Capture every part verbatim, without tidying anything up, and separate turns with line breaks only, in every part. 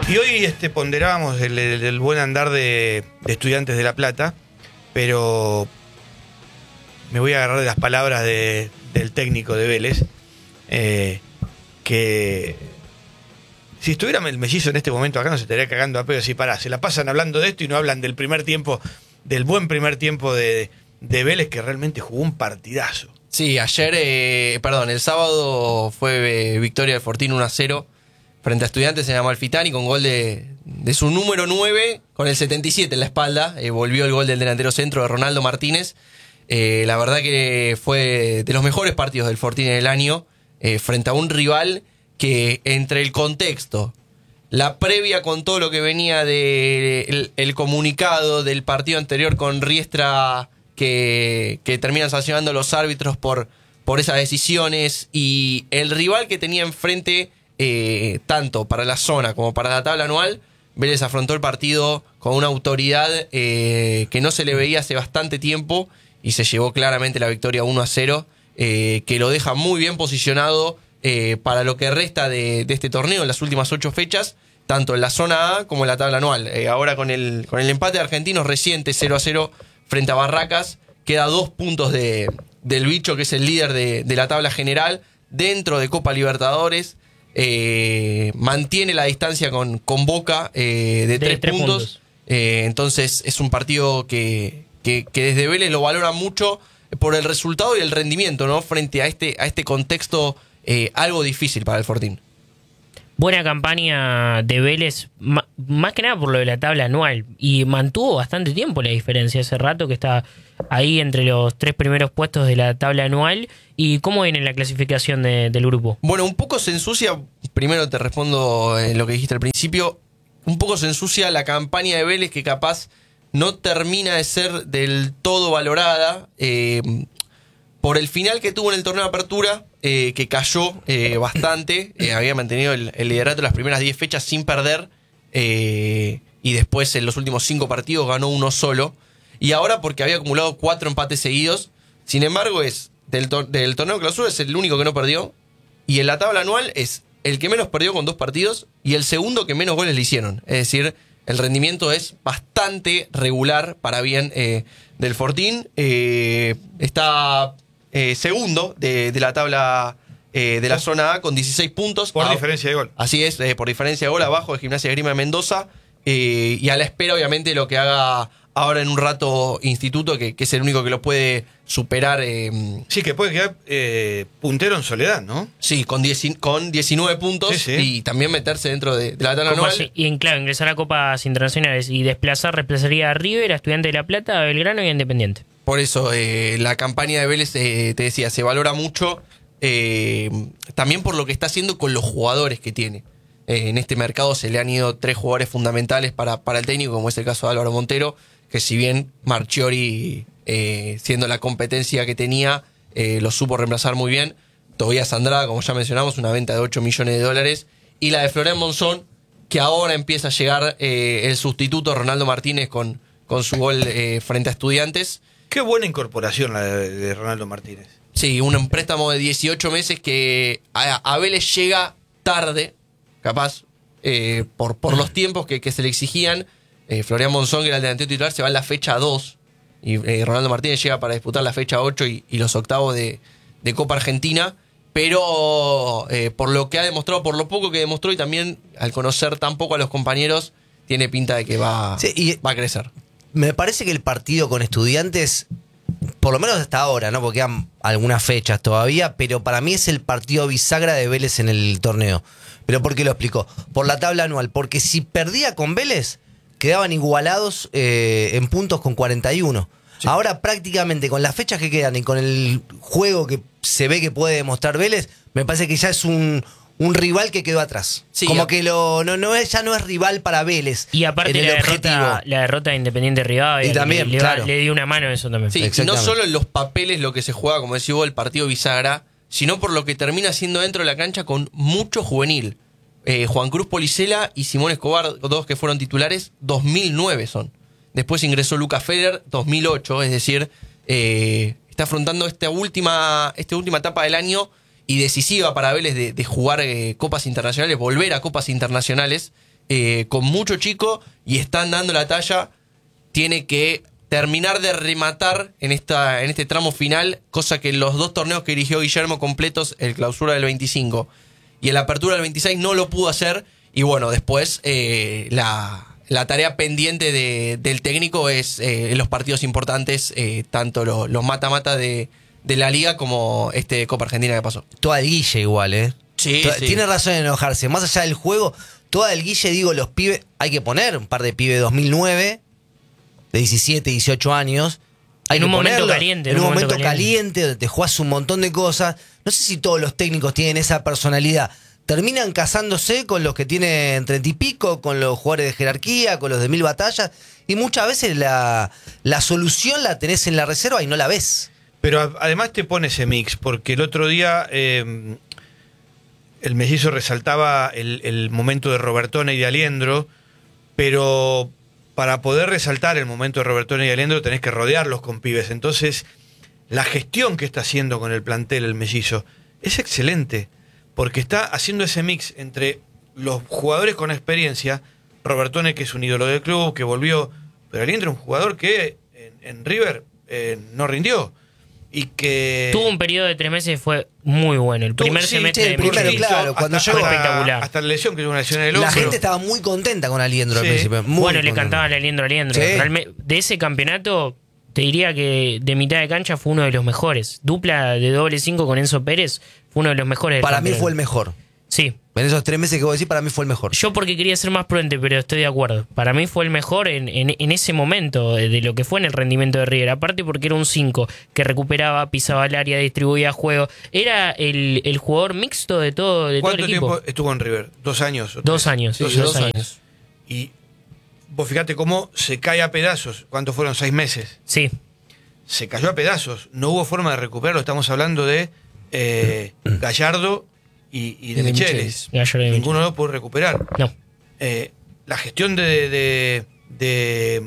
Y hoy este, ponderábamos el, el, el buen andar de, de Estudiantes de La Plata, pero me voy a agarrar de las palabras de, del técnico de Vélez, eh, que si estuviera el mellizo en este momento acá no se estaría cagando a pedo. Si pará, se la pasan hablando de esto y no hablan del primer tiempo, del buen primer tiempo de, de Vélez, que realmente jugó un partidazo.
Sí, ayer, eh, perdón, el sábado fue eh, victoria del Fortín uno a cero frente a Estudiantes en Amalfitani con gol de, de su número nueve con el setenta y siete en la espalda. Eh, volvió el gol del delantero centro de Ronaldo Martínez. Eh, la verdad que fue de los mejores partidos del Fortín en el año, eh, frente a un rival que entre el contexto, la previa con todo lo que venía del de el comunicado del partido anterior con Riestra, que, que terminan sancionando los árbitros por, por esas decisiones, y el rival que tenía enfrente, eh, tanto para la zona como para la tabla anual, Vélez afrontó el partido con una autoridad eh, que no se le veía hace bastante tiempo y se llevó claramente la victoria uno a cero, eh, que lo deja muy bien posicionado eh, para lo que resta de, de este torneo en las últimas ocho fechas, tanto en la zona A como en la tabla anual. Eh, ahora con el, con el empate de Argentinos reciente cero a cero frente a Barracas, queda dos puntos de, del bicho, que es el líder de, de la tabla general, dentro de Copa Libertadores. Eh, mantiene la distancia con, con Boca eh, de, de tres, tres puntos, puntos. Eh, entonces es un partido que, que, que desde Vélez lo valora mucho por el resultado y el rendimiento, ¿no? Frente a este, a este contexto eh, algo difícil para el Fortín.
Buena campaña de Vélez, más que nada por lo de la tabla anual, y mantuvo bastante tiempo la diferencia. Hace rato que está ahí entre los tres primeros puestos de la tabla anual. ¿Y cómo viene la clasificación de, del grupo?
Bueno, un poco se ensucia, primero te respondo en lo que dijiste al principio, un poco se ensucia la campaña de Vélez, que capaz no termina de ser del todo valorada, eh, por el final que tuvo en el torneo de apertura, eh, que cayó eh, bastante, eh, había mantenido el, el liderato de las primeras diez fechas sin perder, eh, y después en los últimos cinco partidos ganó uno solo, y ahora porque había acumulado cuatro empates seguidos. Sin embargo, es del, tor- del torneo de clausura es el único que no perdió, y en la tabla anual es el que menos perdió con dos partidos y el segundo que menos goles le hicieron. Es decir, el rendimiento es bastante regular para bien eh, del Fortín. Eh, está eh, segundo de, de la tabla eh, de la zona A con dieciséis puntos.
Por
ah,
diferencia de gol.
Así es, eh, por diferencia de gol, abajo de Gimnasia de Esgrima de Mendoza. Eh, y a la espera, obviamente, lo que haga ahora en un rato Instituto, que, que es el único que lo puede superar. Eh,
sí, que puede quedar eh, puntero en Soledad, ¿no?
Sí, con, diez, con diecinueve puntos, sí, sí. Y también meterse dentro de, de la tabla anual.
Y en claro, ingresar a Copas Internacionales y desplazar, reemplazaría a River, a Estudiantes de La Plata, a Belgrano y a Independiente.
Por eso eh, la campaña de Vélez, eh, te decía, se valora mucho, eh, también por lo que está haciendo con los jugadores que tiene. Eh, en este mercado se le han ido tres jugadores fundamentales para, para el técnico, como es el caso de Álvaro Montero, que si bien Marchiori, eh, siendo la competencia que tenía, eh, lo supo reemplazar muy bien. Tobías Andrada, como ya mencionamos, una venta de ocho millones de dólares. Y la de Florian Monzón, que ahora empieza a llegar eh, el sustituto Ronaldo Martínez con, con su gol eh, frente a Estudiantes.
Qué buena incorporación la de, de Ronaldo Martínez.
Sí, un préstamo de dieciocho meses que a, a Vélez llega tarde, capaz, eh, por, por los tiempos que, que se le exigían. Eh, Florian Monzón, que era el delantero titular, se va en la fecha dos. Y eh, Ronaldo Martínez llega para disputar la fecha ocho y, y los octavos de, de Copa Argentina. Pero eh, por lo que ha demostrado, por lo poco que demostró, y también al conocer tan poco a los compañeros, tiene pinta de que va,
sí, y
va a crecer.
Me parece que el partido con Estudiantes, por lo menos hasta ahora, ¿no? Porque quedan algunas fechas todavía, pero para mí es el partido bisagra de Vélez en el torneo. ¿Pero por qué lo explico? Por la tabla anual. Porque si perdía con Vélez, quedaban igualados eh, en puntos con cuarenta y uno. Sí. Ahora prácticamente con las fechas que quedan y con el juego que se ve que puede demostrar Vélez, me parece que ya es un, un rival que quedó atrás. Sí, como a... que lo, no, no es, ya no es rival para Vélez.
Y aparte la derrota, la derrota de Independiente Rivadavia,
y también,
le,
claro.
le dio una mano en eso también.
Sí, y no solo en los papeles lo que se juega, como decís vos, el partido bisagra, sino por lo que termina siendo dentro de la cancha con mucho juvenil. Eh, Juan Cruz Policela y Simón Escobar, dos que fueron titulares, dos mil nueve son. Después ingresó Lucas Feder, dos mil ocho, es decir, eh, está afrontando esta última, esta última etapa del año y decisiva para Vélez de, de jugar eh, copas internacionales, volver a copas internacionales, eh, con mucho chico y están dando la talla. Tiene que terminar de rematar en esta en este tramo final, cosa que en los dos torneos que dirigió Guillermo completos, el clausura del veinticinco y el apertura del veintiséis, no lo pudo hacer. Y bueno, después eh, la, la tarea pendiente de, del técnico es eh, en los partidos importantes, eh, tanto lo- los mata-mata de, de la liga como este Copa Argentina que pasó.
Toda el Guille igual, ¿eh?
Sí,
Toda-
sí.
Tiene razón en enojarse. Más allá del juego, toda el Guille, digo, los pibes, hay que poner un par de pibes de dos mil nueve, de diecisiete, dieciocho años. Hay
En
que
un momento
ponerlos
caliente,
En un momento caliente, donde te jugás un montón de cosas. No sé si todos los técnicos tienen esa personalidad. Terminan casándose con los que tienen treinta y pico, con los jugadores de jerarquía, con los de mil batallas. Y muchas veces la, la solución la tenés en la reserva y no la ves.
Pero a- además te pone ese mix, porque el otro día eh, el mellizo resaltaba el, el momento de Robertone y de Aliendro, pero para poder resaltar el momento de Robertone y de Aliendro tenés que rodearlos con pibes. Entonces, la gestión que está haciendo con el plantel el mellizo es excelente, porque está haciendo ese mix entre los jugadores con experiencia, Robertone, que es un ídolo del club, que volvió, pero Aliendro es un jugador que en, en River eh, no rindió. Y que
Tuvo un periodo de tres meses que fue muy bueno. El
Tuvo-
primer
sí,
semestre
sí,
de
el primero,
Michelis.
claro, cuando
hasta,
llegó-
hasta-
espectacular.
hasta la lesión, que tuvo una lesión en el
La
hombro.
gente estaba muy contenta con Aliendro al
Sí.
principio. Muy
Bueno, le
contenta.
cantaba el aliendro, aliendro.
Sí.
Realme- de ese campeonato, te diría que de mitad de cancha fue uno de los mejores. Dupla de doble cinco con Enzo Pérez fue uno de los mejores del
Para mí
campeonato.
fue el mejor.
Sí.
En esos tres meses que vos decís, para mí fue el mejor.
Yo porque quería ser más prudente, pero estoy de acuerdo. Para mí fue el mejor en, en, en ese momento de, de lo que fue en el rendimiento de River. Aparte porque era un cinco que recuperaba, pisaba el área, distribuía juego. Era el, el jugador mixto de todo, de todo el
¿Cuánto
equipo.
tiempo estuvo en River? ¿Dos años? o
Dos
tres?
años.
Sí,
dos,
dos
años.
años.
Y vos fíjate cómo se cae a pedazos. ¿Cuántos fueron? Seis meses.
Sí.
Se cayó a pedazos. No hubo forma de recuperarlo. Estamos hablando de eh, Gallardo y, y de
Y de
Michelis.
Michelis.
Gallardo y de
Ninguno de los pudo recuperar.
No.
Eh, la gestión de, de- de-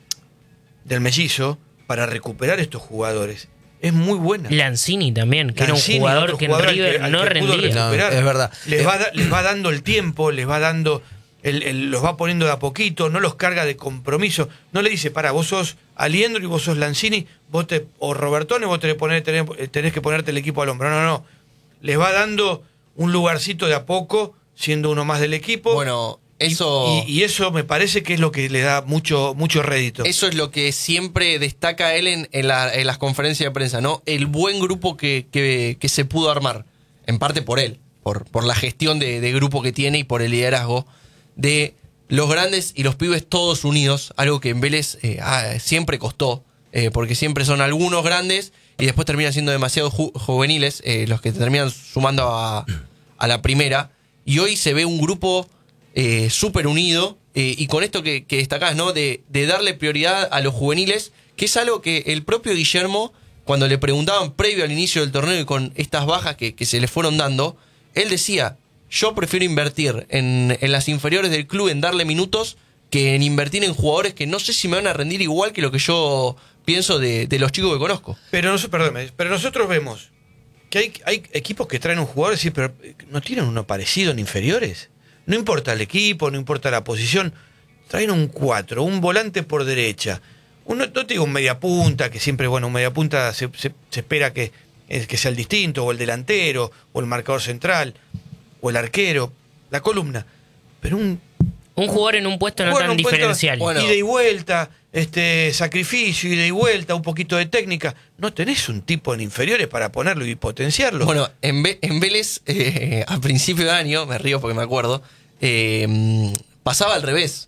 del mellizo para recuperar estos jugadores es muy buena.
Lanzini también, que
Lanzini,
era un jugador
otro
que en
jugador al
River
que- al
no
que pudo
rendía.
No,
recuperar.
es verdad.
Les
Eh,
va, da- les va dando el tiempo, les va dando, el- el- los va poniendo de a poquito, no los carga de compromiso. No le dice, para, vos sos Aliendro y vos sos Lanzini, vos te, o Robertone, vos tenés, poner- tenés, tenés que ponerte el equipo al hombro. No, no. Les va dando un lugarcito de a poco, siendo uno más del equipo.
Bueno,
Y-
eso...
Y, y eso me parece que es lo que le da mucho, mucho rédito.
Eso es lo que siempre destaca él en, en la- en las conferencias de prensa, ¿no? El buen grupo que, que- que se pudo armar, en parte por él, por, por la gestión de, de grupo que tiene y por el liderazgo de los grandes y los pibes todos unidos, algo que en Vélez eh, ah, siempre costó, eh, porque siempre son algunos grandes y después terminan siendo demasiado ju- juveniles eh, los que te terminan sumando a, a la primera. Y hoy se ve un grupo eh, súper unido eh, y con esto que, que destacás, ¿no? De, de darle prioridad a los juveniles, que es algo que el propio Guillermo, cuando le preguntaban previo al inicio del torneo y con estas bajas que, que se le fueron dando, él decía, yo prefiero invertir en, en las inferiores del club, en darle minutos, que en invertir en jugadores que no sé si me van a rendir igual que lo que yo pienso de, de los chicos que conozco.
Pero, nos- perdóname, pero nosotros vemos que hay, hay equipos que traen un jugador y decir, pero ¿no tienen uno parecido en inferiores? No importa el equipo, no importa la posición, traen un cuatro, un volante por derecha. Uno, no te digo un media punta, que siempre, bueno, un media punta se, se- se espera que, eh, que sea el distinto, o el delantero, o el marcador central, o el arquero, la columna. Pero un
Un jugador en un puesto no
Bueno,
tan
un puesto-
diferencial.
Bueno.
ida y vuelta, este sacrificio, ida y vuelta, un poquito de técnica. No tenés un tipo en inferiores para ponerlo y potenciarlo.
Bueno, en, Ve- en Vélez, eh, a principio de año, me río porque me acuerdo, eh, pasaba al revés.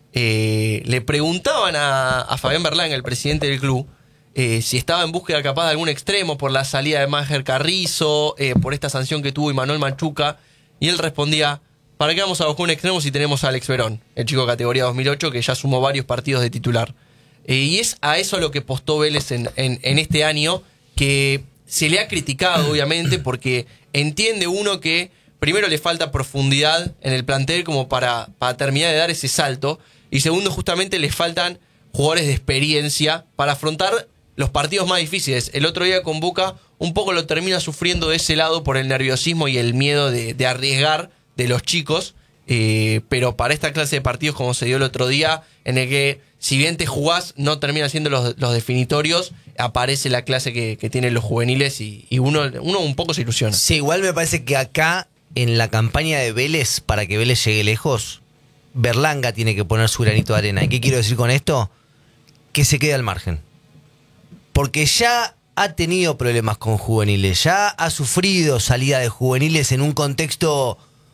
Eh, le preguntaban a, a Fabián Berlán, el presidente del club, eh, si estaba en búsqueda capaz de algún extremo por la salida de Máger Carrizo, eh, por esta sanción que tuvo Imanol Machuca, y él respondía, ¿para qué vamos a buscar un extremo si tenemos a Alex Verón, el chico categoría dos mil ocho que ya sumó varios partidos de titular? Eh, y es a eso a lo que postó Vélez en, en, en este año, que se le ha criticado, obviamente, porque entiende uno que primero le falta profundidad en el plantel como para, para terminar de dar ese salto, y segundo, justamente le faltan jugadores de experiencia para afrontar los partidos más difíciles. El otro día con Boca un poco lo termina sufriendo de ese lado por el nerviosismo y el miedo de, de arriesgar de los chicos, eh, pero para esta clase de partidos como se dio el otro día, en el que si bien te jugás, no terminan siendo los, los definitorios, aparece la clase que, que tienen los juveniles y, y uno, uno un poco se ilusiona.
Sí, igual me parece que acá, en la campaña de Vélez, para que Vélez llegue lejos, Berlanga tiene que poner su granito de arena. ¿Y qué quiero decir con esto? Que se quede al margen. Porque ya ha tenido problemas con juveniles, ya ha sufrido salida de juveniles en un contexto,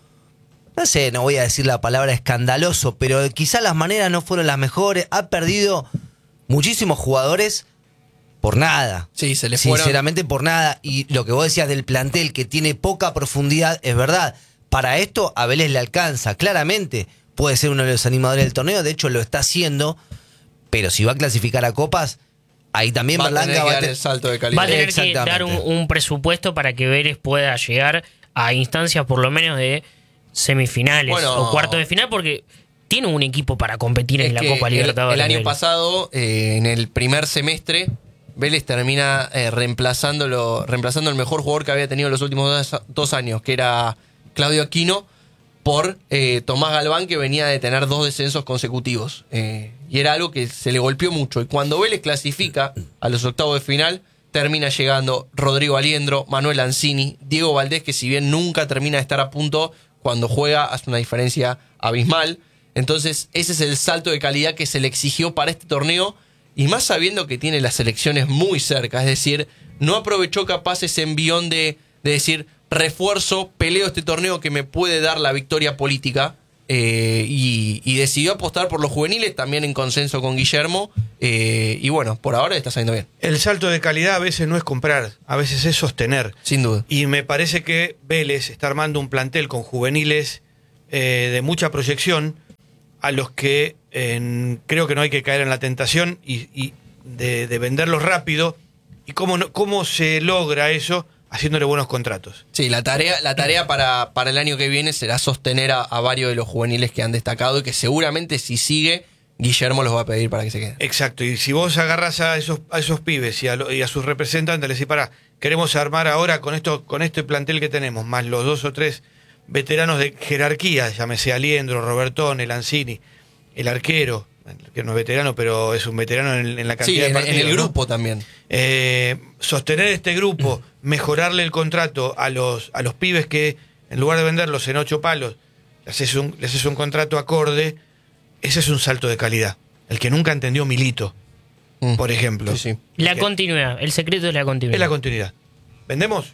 no sé, no voy a decir la palabra escandaloso, pero quizá las maneras no fueron las mejores. Ha perdido muchísimos jugadores por nada.
Sí, se le fueron.
Sinceramente por nada. Y lo que vos decías del plantel, que tiene poca profundidad, es verdad. Para esto a Vélez le alcanza, claramente. Puede ser uno de los animadores del torneo, de hecho lo está haciendo, pero si va a clasificar a copas, ahí también
va a tener
Berlanga
que
va
dar
a
el salto de calidad.
Va a tener que
Exactamente.
dar un, un presupuesto para que Vélez pueda llegar a instancias por lo menos de semifinales
Bueno,
o cuartos de final, porque tiene un equipo para competir
Es
en la
que
Copa
el-
Libertadores.
El, año
Vélez.
pasado, eh, en el primer semestre, Vélez termina eh, reemplazándolo, reemplazando el mejor jugador que había tenido los últimos dos, dos años, que era Claudio Aquino, por eh, Tomás Galván, que venía de tener dos descensos consecutivos. Eh, y era algo que se le golpeó mucho. Y cuando Vélez clasifica a los octavos de final, termina llegando Rodrigo Aliendro, Manuel Ancini, Diego Valdés, que si bien nunca termina de estar a punto, cuando juega hace una diferencia abismal. Entonces ese es el salto de calidad que se le exigió para este torneo, y más sabiendo que tiene las elecciones muy cerca. Es decir, no aprovechó capaz ese envión de, de decir, refuerzo, peleo este torneo que me puede dar la victoria política, eh, y, y decidió apostar por los juveniles, también en consenso con Guillermo, eh, y bueno, por ahora le está saliendo bien,
El salto de calidad a veces no es comprar, a veces es sostener.
sin duda.
Y me parece que Vélez está armando un plantel con juveniles eh, de mucha proyección, a los que eh, creo que no hay que caer en la tentación y, y de, de venderlos rápido. ¿Y cómo, no- cómo se logra eso? Haciéndole buenos contratos.
Sí, la tarea, la tarea para, para el año que viene será sostener a, a varios de los juveniles que han destacado, y que seguramente si sigue, Guillermo los va a pedir para que se queden.
Exacto, y si vos agarras a esos, a esos pibes y a, lo- y a sus representantes, les decís, pará, queremos armar ahora con esto, con este plantel que tenemos, más los dos o tres veteranos de jerarquía, llámese Aliendro, Robertón, el Ancini, el arquero, que no es veterano, pero es un veterano en, en la cantidad
Sí,
de
en,
partidos,
en el
¿no?
grupo también.
Eh, sostener este grupo, mejorarle el contrato a los, a los pibes que, en lugar de venderlos en ocho palos, les haces un, les haces un contrato acorde. Ese es un salto de calidad. El que nunca entendió Milito,
Mm.
por ejemplo.
Sí, sí.
La
Que-
continuidad, el secreto es la continuidad.
Es la continuidad. ¿Vendemos?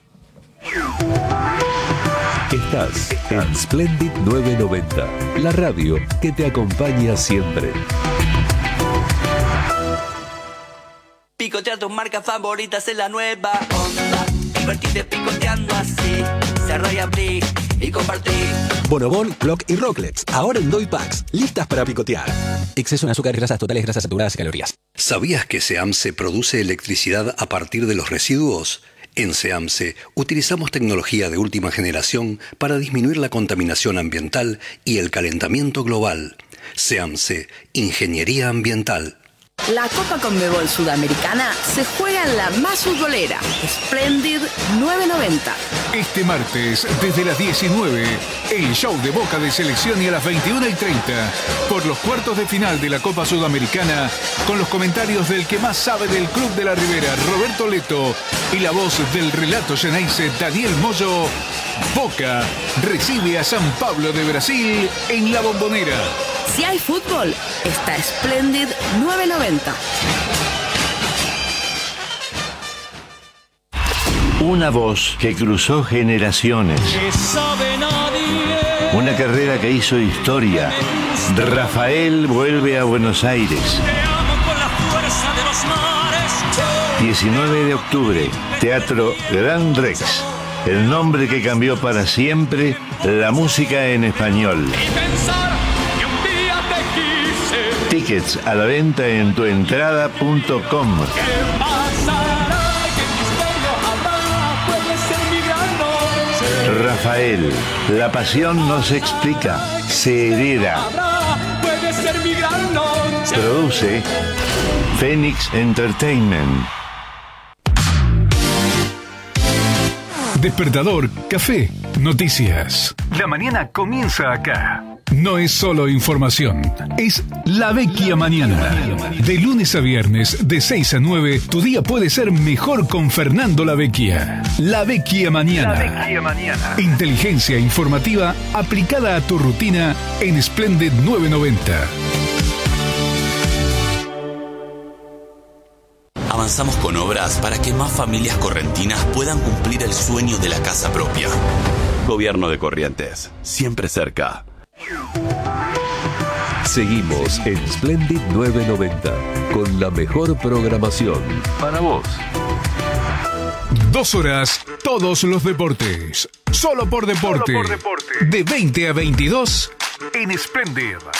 Estás en Splendid novecientos noventa, la radio que te acompaña siempre.
Picotear tus marcas favoritas en la nueva onda. Divertirte picoteando así. Cerrar y abrir y compartir.
Bonobón, Clock y Rocklets, ahora en Doy Packs, listas para picotear. Exceso en azúcares, grasas totales, grasas saturadas y calorías.
¿Sabías que SEAMSE produce electricidad a partir de los residuos? En SEAMSE utilizamos tecnología de última generación para disminuir la contaminación ambiental y el calentamiento global. SEAMSE, Ingeniería Ambiental.
La Copa Conmebol Sudamericana se juega en la más futbolera, Splendid novecientos noventa.
Este martes, desde las diecinueve, el show de Boca de Selección, y a las veintiuna y treinta, por los cuartos de final de la Copa Sudamericana, con los comentarios del que más sabe del Club de la Ribera, Roberto Leto, y la voz del relato Geneise, Daniel Moyo. Boca recibe a San Pablo de Brasil en La Bombonera.
Si hay fútbol, está Splendid novecientos noventa.
Una voz que cruzó generaciones. Una carrera que hizo historia. Rafael vuelve a Buenos Aires. diecinueve de octubre, Teatro Gran Rex. El nombre que cambió para siempre la música en español. Tickets a la venta en tuentrada punto com. Rafael, la pasión no se explica, se hereda. Produce Phoenix Entertainment.
Despertador, café, noticias. La mañana comienza acá. No es solo información, es La Vecchia Mañana. De lunes a viernes, de seis a nueve, tu día puede ser mejor con Fernando La Vecchia. La Vecchia Mañana. La Vecchia Mañana. Inteligencia informativa aplicada a tu rutina en Splendid novecientos noventa.
Avanzamos con obras para que más familias correntinas puedan cumplir el sueño de la casa propia. Gobierno de Corrientes, siempre cerca.
Seguimos en Splendid novecientos noventa con la mejor programación para vos.
Dos horas, todos los deportes. Solo por deporte. Solo por deporte. De veinte a veintidós en Splendid.